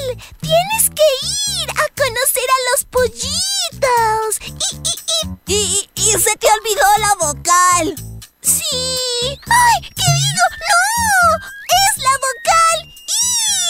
Tienes que ir a conocer a los pollitos. Y se te olvidó la vocal. Sí.